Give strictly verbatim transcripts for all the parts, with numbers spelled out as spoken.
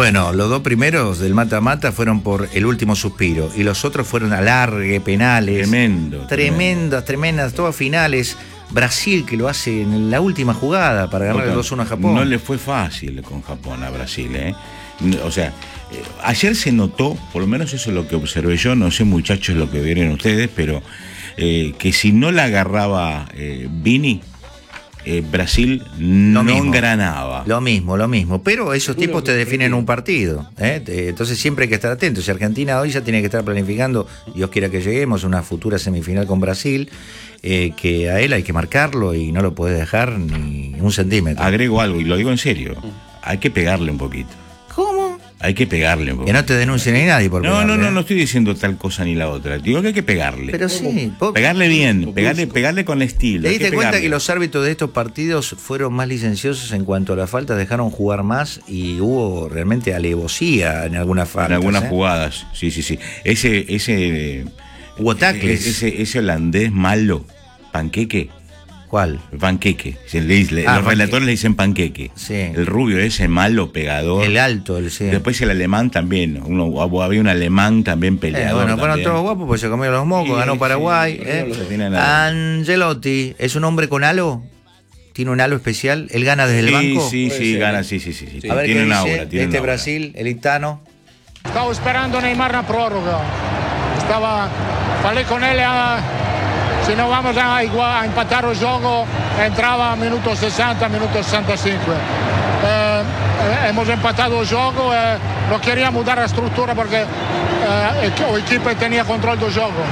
Bueno, los dos primeros del mata-mata fueron por el último suspiro y los otros fueron alargue, penales. Tremendo. Tremendas, tremendas, todas finales. Brasil que lo hace en la última jugada para ganar el dos uno a Japón. No le fue fácil con Japón a Brasil, ¿eh? O sea, eh, ayer se notó, por lo menos eso es lo que observé yo, no sé muchachos lo que vieron ustedes, pero eh, que si no la agarraba eh, Vini, eh, Brasil lo no mismo, engranaba. Lo mismo, lo mismo. Pero esos tipos te definen un partido, ¿eh? Entonces siempre hay que estar atentos. Si Argentina hoy ya tiene que estar planificando, Dios quiera que lleguemos a una futura semifinal con Brasil, eh, que a él hay que marcarlo y no lo puede dejar ni un centímetro. Agrego algo, y lo digo en serio, hay que pegarle un poquito. ¿Cómo? Hay que pegarle un poquito. Que no te denuncie ni nadie por No, pegarle, no, no, ¿eh? no estoy diciendo tal cosa ni la otra. Digo que hay que pegarle. Pero sí. ¿Vos? Pegarle bien, pegarle, pegarle con estilo. ¿Te hay que diste cuenta pegarle. que los árbitros de estos partidos fueron más licenciosos en cuanto a las faltas? Dejaron jugar más y hubo realmente alevosía en algunas faltas. En algunas ¿eh? jugadas, sí, sí, sí. Ese, ese, Hubo tacles. ese, ese holandés malo, Panqueque. ¿Cuál? Panqueque. Se le, le, Ah, los panque- relatores le dicen Panqueque. Sí. El rubio ese malo pegador. El alto, el sí. Después el alemán también. Uno, había un alemán también Eh, peleador. bueno, fueron también. todos guapos porque se comieron los mocos, Sí, ganó sí, Paraguay. sí, ¿eh? no lo tiene nada. Angelotti, ¿es un hombre con halo? ¿Tiene un halo especial? ¿Él gana desde el Sí, banco? sí, Puede sí, ser. gana, sí, sí, sí. sí. A ver Tiene qué un dice aura, tiene este un aura. Brasil, el Itano. Stavo esperando Neymar na prórroga. Estaba, falei con él, a, si no vamos a, igual, a empatar el juego, entraba a minuto sesenta, minuto sesenta y cinco. Eh, eh, hemos empatado el juego, eh, no quería mudar la estructura porque eh, el equipo tenía control del juego.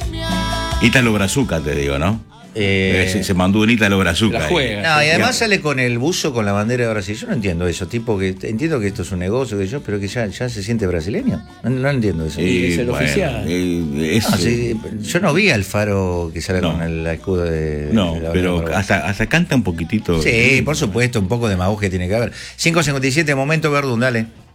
Ítalo Brazuca, te digo, ¿no? Eh, se, se mandó un Ítalo Brazuca. La ahí. juega. No, y además sale con el buzo con la bandera de Brasil. Yo no entiendo eso, tipo que entiendo que esto es un negocio, que yo, pero que ya, ya se siente brasileño. No, no entiendo eso. Y es el oficial. eh, es- No, sí, yo no vi al Faro que sale No. con el escudo de. no, de la pero bandera de hasta, hasta canta un poquitito. Sí, por supuesto, un poco de demagogia tiene que haber. cinco cincuenta y siete, momento Verdún, dale.